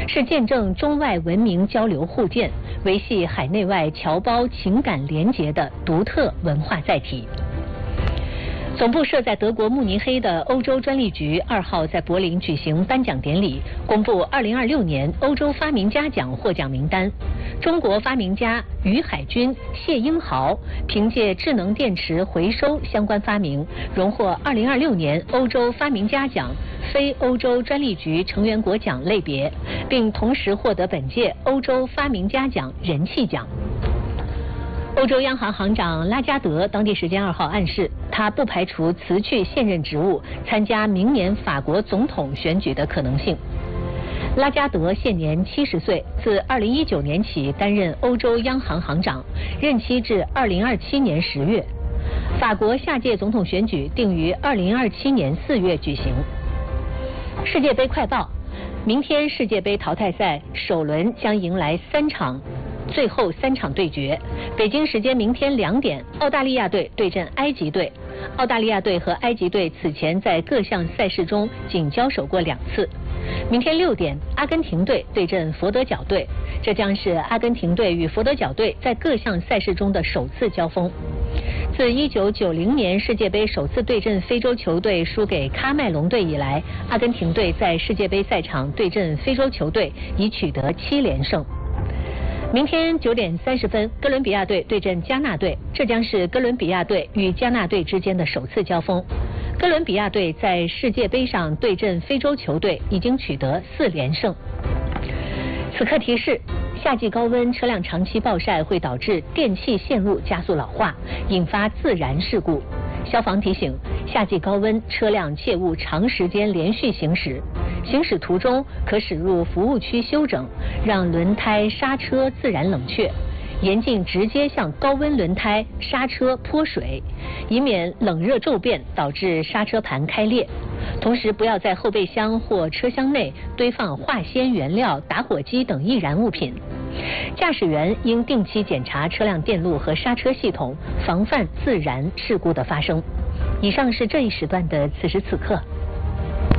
是见证中外文明交流互鉴、维系海内外侨胞情感联结的独特文化载体。总部设在德国慕尼黑的欧洲专利局2号在柏林举行颁奖典礼，公布2026年欧洲发明家奖获奖名单。中国发明家于海军、谢英豪凭借智能电池回收相关发明，荣获2026年欧洲发明家奖非欧洲专利局成员国奖类别，并同时获得本届欧洲发明家奖人气奖。欧洲央行行长拉加德当地时间2号暗示，他不排除辞去现任职务，参加明年法国总统选举的可能性。拉加德现年70岁，自2019年起担任欧洲央行行长，任期至2027年10月。法国下届总统选举定于2027年4月举行。世界杯快报，明天世界杯淘汰赛首轮将迎来最后3场对决。北京时间明天2点，澳大利亚队对阵埃及队。澳大利亚队和埃及队此前在各项赛事中仅交手过2次。明天6点，阿根廷队对阵佛得角队，这将是阿根廷队与佛得角队在各项赛事中的首次交锋。自1990年世界杯首次对阵非洲球队输给喀麦隆队以来，阿根廷队在世界杯赛场对阵非洲球队已取得7连胜。明天9点30分，哥伦比亚队对阵加纳队，这将是哥伦比亚队与加纳队之间的首次交锋。哥伦比亚队在世界杯上对阵非洲球队已经取得4连胜。此刻提示：夏季高温车辆长期暴晒会导致电气线路加速老化，引发自燃事故。消防提醒：夏季高温车辆切勿长时间连续行驶，行驶途中可驶入服务区休整，让轮胎、刹车自然冷却。严禁直接向高温轮胎、刹车泼水，以免冷热骤变导致刹车盘开裂。同时，不要在后备箱或车厢内堆放化纤原料、打火机等易燃物品。驾驶员应定期检查车辆电路和刹车系统，防范自燃事故的发生。以上是这一时段的此时此刻。